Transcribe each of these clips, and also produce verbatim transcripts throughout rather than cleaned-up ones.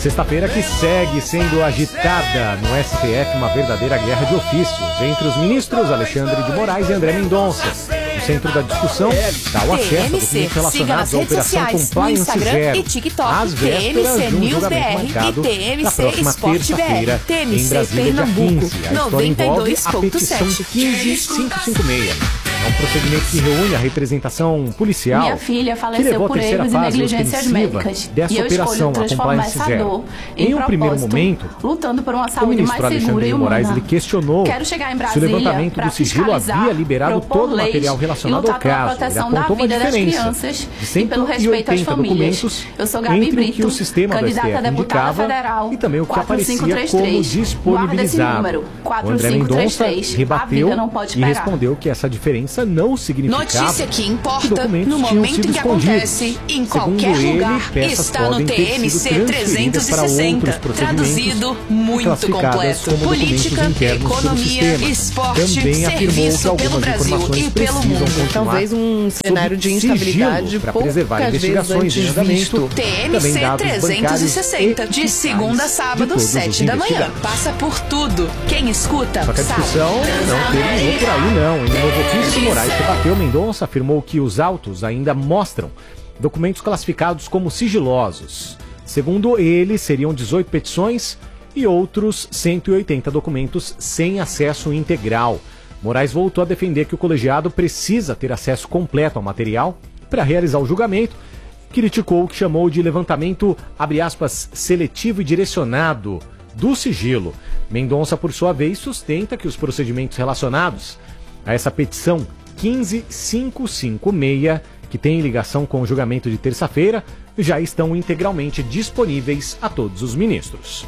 Sexta-feira que segue sendo agitada no S T F uma verdadeira guerra de ofícios entre os ministros Alexandre de Moraes e André Mendonça. No centro da discussão está o acesso a documentos relacionados à Operação Compliance Zero, às vésperas de um julgamento marcado na próxima terça-feira em Brasília, dia quinze. A história envolve a petição quinze mil quinhentos e cinquenta e seis. É um procedimento que reúne a representação policial. Minha filha faleceu por erros e negligências médicas. Dessa e eu operação, escolho transformar a Compliance essa Zero. dor Em, em um primeiro momento, lutando por uma o saúde ministro mais segura Alexandre e de Moraes humana. ele questionou Quero chegar em se o Brasília levantamento do sigilo havia liberado todo o material relacionado ao caso. Ele apontou uma diferença de cento e oitenta documentos entre o que o sistema do S T F indicava e também o que aparecia como disponibilizado. O André Mendonça rebateu e respondeu que essa diferença não significava Notícia que que importa documentos no tinham momento sido em que escondidos. acontece, em qualquer Segundo ele, lugar, peças está no podem ter T M C sido transferidas para outros trezentos e sessenta. procedimentos Traduzido, e muito classificadas completo. como Política, documentos internos do economia, sistema. esporte, Também afirmou que serviço algumas pelo Brasil informações e pelo precisam mundo. continuar Talvez um cenário de sob instabilidade sigilo para poucas preservar vezes investigações em antes andamento, visto. T M também C dados trezentos e bancários sessenta, de e segunda a fiscais sábado, de todos os sete da manhã. investigados. Passa por tudo. Quem escuta, Só que a sabe. discussão não terminou por aí, não. Em um novo ofício, Moraes rebateu. Mendonça afirmou que os autos ainda mostram documentos classificados como sigilosos. Segundo ele, seriam dezoito petições e outros cento e oitenta documentos sem acesso integral. Moraes voltou a defender que o colegiado precisa ter acesso completo ao material para realizar o julgamento. Criticou o que chamou de levantamento, abre aspas, seletivo e direcionado do sigilo. Mendonça, por sua vez, sustenta que os procedimentos relacionados a essa petição quinze mil quinhentos e cinquenta e seis, que tem ligação com o julgamento de terça-feira, já estão integralmente disponíveis a todos os ministros.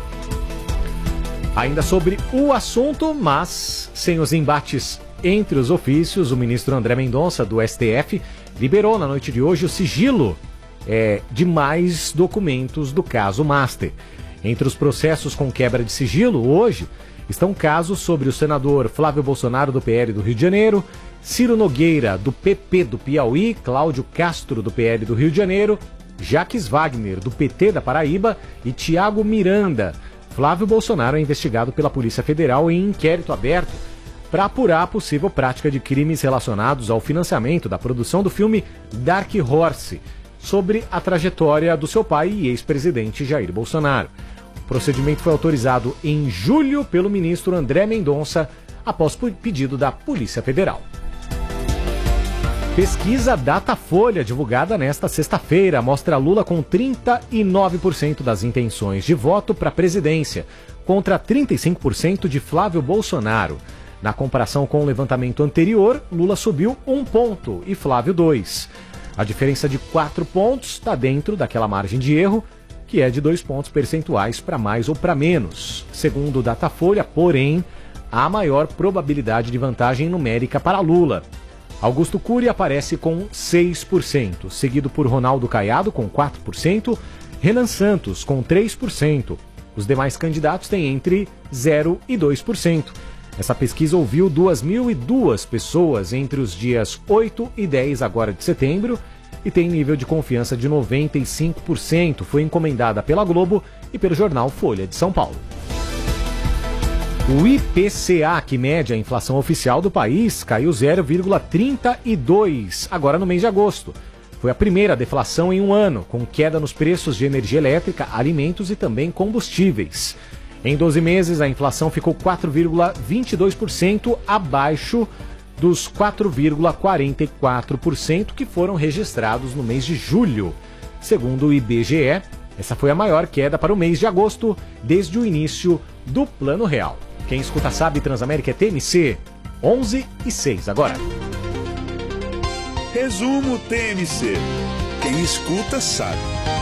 Ainda sobre o assunto, mas sem os embates entre os ofícios, o ministro André Mendonça, do S T F, liberou na noite de hoje o sigilo é, de mais documentos do caso Master. Entre os processos com quebra de sigilo, hoje, estão casos sobre o senador Flávio Bolsonaro, do P L do Rio de Janeiro, Ciro Nogueira, do P P do Piauí, Cláudio Castro, do P L do Rio de Janeiro, Jacques Wagner, do P T da Paraíba e Tiago Miranda. Flávio Bolsonaro é investigado pela Polícia Federal em inquérito aberto para apurar a possível prática de crimes relacionados ao financiamento da produção do filme Dark Horse, sobre a trajetória do seu pai e ex-presidente Jair Bolsonaro. O procedimento foi autorizado em julho pelo ministro André Mendonça, após pedido da Polícia Federal. Pesquisa Datafolha, divulgada nesta sexta-feira, mostra Lula com trinta e nove por cento das intenções de voto para a presidência, contra trinta e cinco por cento de Flávio Bolsonaro. Na comparação com o levantamento anterior, Lula subiu um ponto e Flávio dois. A diferença de quatro pontos está dentro daquela margem de erro, que é de dois pontos percentuais para mais ou para menos. Segundo o Datafolha, porém, há maior probabilidade de vantagem numérica para Lula. Augusto Cury aparece com seis por cento, seguido por Ronaldo Caiado com quatro por cento, Renan Santos com três por cento. Os demais candidatos têm entre zero e dois por cento. Essa pesquisa ouviu duas mil e duas pessoas entre os dias oito e dez agora de setembro e tem nível de confiança de noventa e cinco por cento. Foi encomendada pela Globo e pelo jornal Folha de São Paulo. O I P C A, que mede a inflação oficial do país, caiu zero vírgula trinta e dois agora no mês de agosto. Foi a primeira deflação em um ano, com queda nos preços de energia elétrica, alimentos e também combustíveis. Em doze meses, a inflação ficou quatro vírgula vinte e dois por cento abaixo dos quatro vírgula quarenta e quatro por cento que foram registrados no mês de julho. Segundo o I B G E, essa foi a maior queda para o mês de agosto desde o início do Plano Real. Quem escuta sabe, Transamérica é T M C, onze e seis agora. Resumo T M C. Quem escuta sabe.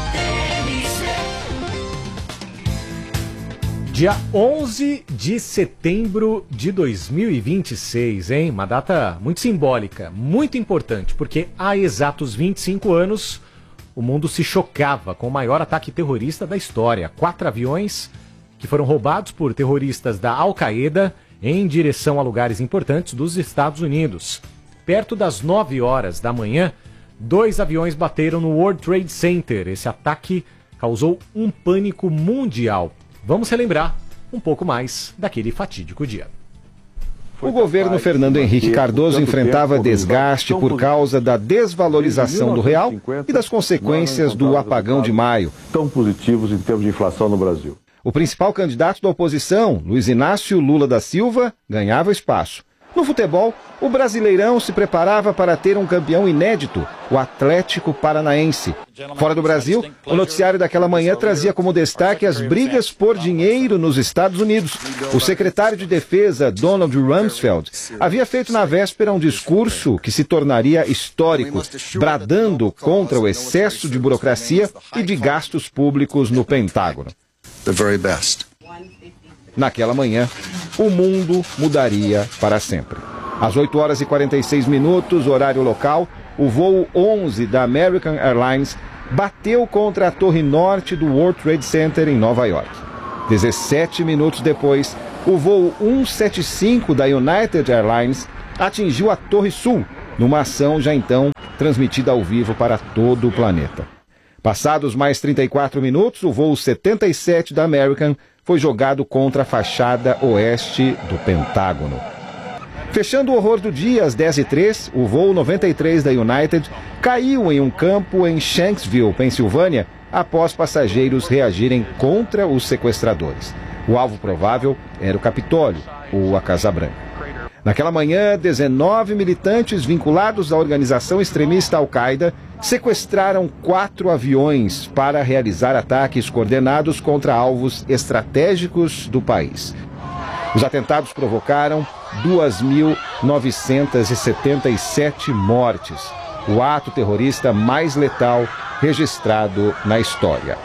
Dia onze de setembro de dois mil e vinte e seis, hein? Uma data muito simbólica, muito importante, porque há exatos vinte e cinco anos o mundo se chocava com o maior ataque terrorista da história. Quatro aviões que foram roubados por terroristas da Al-Qaeda em direção a lugares importantes dos Estados Unidos. Perto das nove horas da manhã, dois aviões bateram no World Trade Center. Esse ataque causou um pânico mundial. Vamos relembrar um pouco mais daquele fatídico dia. O governo Fernando Henrique Cardoso enfrentava desgaste por causa da desvalorização do real e das consequências do apagão de maio. Tão positivos em termos de inflação no Brasil. O principal candidato da oposição, Luiz Inácio Lula da Silva, ganhava espaço. No futebol, o Brasileirão se preparava para ter um campeão inédito, o Atlético Paranaense. Fora do Brasil, o noticiário daquela manhã trazia como destaque as brigas por dinheiro nos Estados Unidos. O secretário de Defesa, Donald Rumsfeld, havia feito na véspera um discurso que se tornaria histórico, bradando contra o excesso de burocracia e de gastos públicos no Pentágono. The very best. Naquela manhã, o mundo mudaria para sempre. Às oito horas e quarenta e seis minutos, horário local, o voo onze da American Airlines bateu contra a torre norte do World Trade Center em Nova York. dezessete minutos depois, o voo cento e setenta e cinco da United Airlines atingiu a torre sul, numa ação já então transmitida ao vivo para todo o planeta. Passados mais trinta e quatro minutos, o voo setenta e sete da American foi jogado contra a fachada oeste do Pentágono. Fechando o horror do dia, às dez e três, o voo noventa e três da United caiu em um campo em Shanksville, Pensilvânia, após passageiros reagirem contra os sequestradores. O alvo provável era o Capitólio, ou a Casa Branca. Naquela manhã, dezenove militantes vinculados à organização extremista Al-Qaeda sequestraram quatro aviões para realizar ataques coordenados contra alvos estratégicos do país. Os atentados provocaram duas mil novecentas e setenta e sete mortes, o ato terrorista mais letal registrado na história.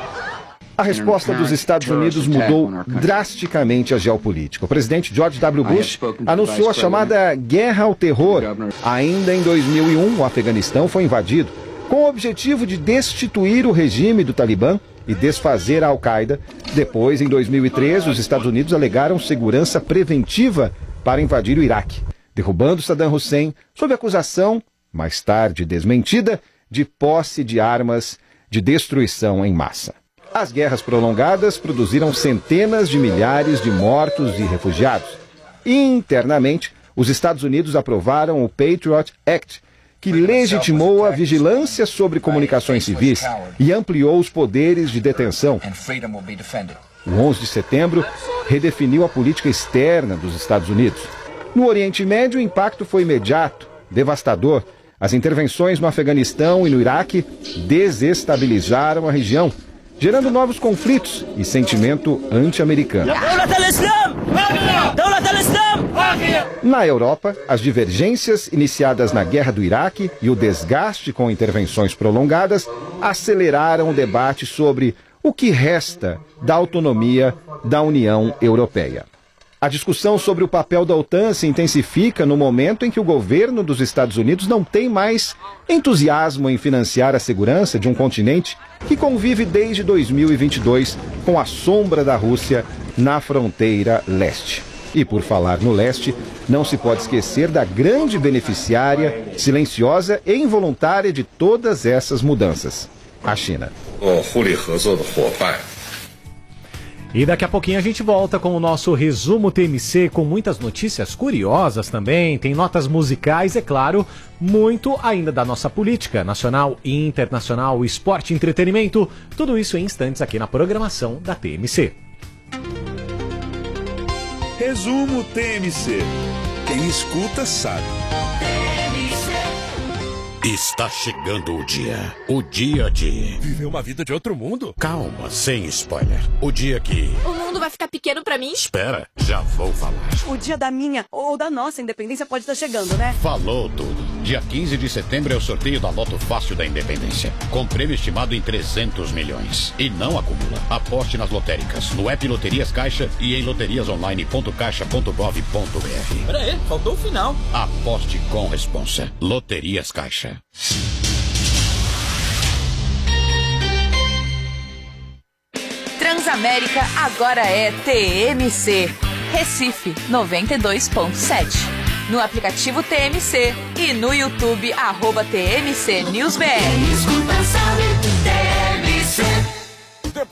A resposta dos Estados Unidos mudou drasticamente a geopolítica. O presidente George W. Bush anunciou a chamada Guerra ao Terror. Ainda em dois mil e um, o Afeganistão foi invadido, com o objetivo de destituir o regime do Talibã e desfazer a Al-Qaeda. Depois, em dois mil e treze, os Estados Unidos alegaram segurança preventiva para invadir o Iraque, derrubando Saddam Hussein sob acusação, mais tarde desmentida, de posse de armas de destruição em massa. As guerras prolongadas produziram centenas de milhares de mortos e refugiados. Internamente, os Estados Unidos aprovaram o Patriot Act, que legitimou a vigilância sobre comunicações civis e ampliou os poderes de detenção. O onze de setembro redefiniu a política externa dos Estados Unidos. No Oriente Médio, o impacto foi imediato, devastador. As intervenções no Afeganistão e no Iraque desestabilizaram a região, gerando novos conflitos e sentimento anti-americano. Na Europa, as divergências iniciadas na Guerra do Iraque e o desgaste com intervenções prolongadas aceleraram o debate sobre o que resta da autonomia da União Europeia. A discussão sobre o papel da OTAN se intensifica no momento em que o governo dos Estados Unidos não tem mais entusiasmo em financiar a segurança de um continente que convive desde dois mil e vinte e dois com a sombra da Rússia na fronteira leste. E por falar no leste, não se pode esquecer da grande beneficiária, silenciosa e involuntária de todas essas mudanças: a China. E daqui a pouquinho a gente volta com o nosso resumo T M C, com muitas notícias curiosas também, tem notas musicais, é claro, muito ainda da nossa política nacional e internacional, esporte e entretenimento, tudo isso em instantes aqui na programação da T M C. Resumo T M C. Quem escuta sabe. Está chegando o dia. O dia de... viver uma vida de outro mundo? Calma, sem spoiler. O dia que... o mundo vai ficar pequeno pra mim? Espera, já vou falar. O dia da minha ou da nossa independência pode estar chegando, né? Falou tudo. Dia quinze de setembro é o sorteio da Loto Fácil da Independência, com prêmio estimado em trezentos milhões. E não acumula. Aposte nas lotéricas, no app Loterias Caixa e em loterias online ponto caixa ponto gov ponto br. Pera aí, faltou o final. Aposte com responsa. Loterias Caixa. Transamérica agora é T M C. Recife noventa e dois ponto sete. No aplicativo T M C e no YouTube arroba T M C News B R. Escuta, sabe, T M C.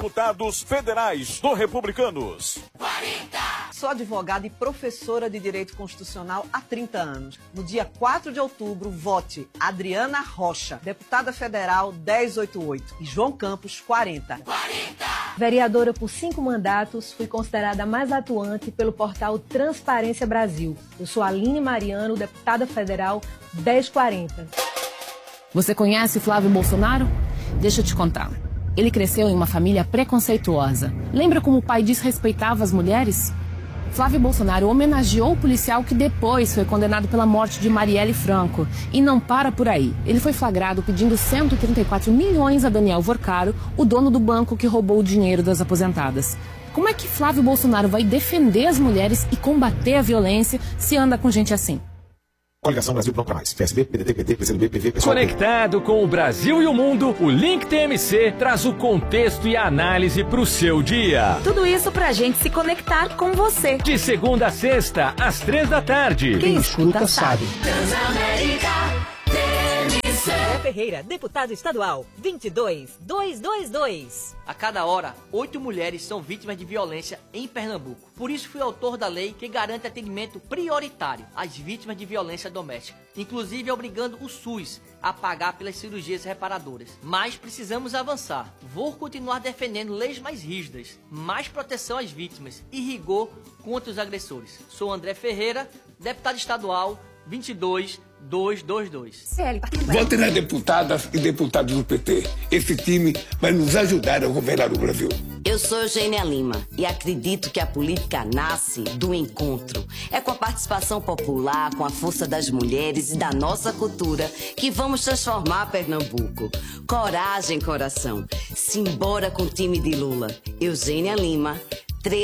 deputados federais do Republicanos. quarenta. Sou advogada e professora de Direito Constitucional há trinta anos. No dia quatro de outubro, vote Adriana Rocha, deputada federal dez oitenta e oito, e João Campos, quarenta. quarenta. Vereadora por cinco mandatos, fui considerada a mais atuante pelo portal Transparência Brasil. Eu sou Aline Mariano, deputada federal dez quarenta. Você conhece Flávio Bolsonaro? Deixa eu te contar. Ele cresceu em uma família preconceituosa. Lembra como o pai desrespeitava as mulheres? Flávio Bolsonaro homenageou o policial que depois foi condenado pela morte de Marielle Franco. E não para por aí. Ele foi flagrado pedindo cento e trinta e quatro milhões a Daniel Vorcaro, o dono do banco que roubou o dinheiro das aposentadas. Como é que Flávio Bolsonaro vai defender as mulheres e combater a violência se anda com gente assim? Coligação Brasil Pronto Mais. P S B, P D T, P T, P C do B, P V, P S O. Conectado com o Brasil e o mundo, o Link T M C traz o contexto e a análise para o seu dia. Tudo isso pra gente se conectar com você. De segunda a sexta, às três da tarde. Quem escuta sabe. Transamérica T M C. Ferreira, deputado estadual, vinte e dois mil duzentos e vinte e dois. A cada hora, oito mulheres são vítimas de violência em Pernambuco. Por isso fui autor da lei que garante atendimento prioritário às vítimas de violência doméstica, inclusive obrigando o SUS a pagar pelas cirurgias reparadoras. Mas precisamos avançar. Vou continuar defendendo leis mais rígidas, mais proteção às vítimas e rigor contra os agressores. Sou André Ferreira, deputado estadual vinte e dois mil duzentos e vinte e dois. Vote nas deputadas e deputados do P T. Esse time vai nos ajudar a governar o Brasil. Eu sou Eugênia Lima e acredito que a política nasce do encontro. É com a participação popular, com a força das mulheres e da nossa cultura que vamos transformar Pernambuco. Coragem, coração. Simbora com o time de Lula. Eugênia Lima,